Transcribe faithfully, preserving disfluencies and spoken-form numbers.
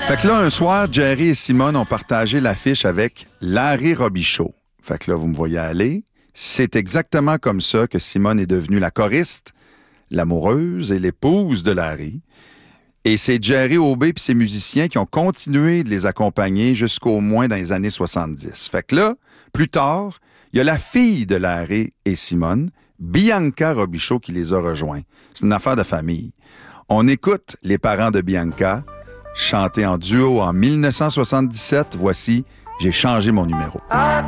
Fait que là, un soir, Jerry et Simone ont partagé l'affiche avec Larry Robichaud. Fait que là, vous me voyez aller. C'est exactement comme ça que Simone est devenue la choriste, l'amoureuse et l'épouse de Larry. Et c'est Jerry Aubé et ses musiciens qui ont continué de les accompagner jusqu'au moins dans les années soixante-dix. Fait que là, plus tard, il y a la fille de Larry et Simone, Bianca Robichaud, qui les a rejoints. C'est une affaire de famille. On écoute les parents de Bianca chanter en duo en mille neuf cent soixante-dix-sept. Voici « J'ai changé mon numéro ». I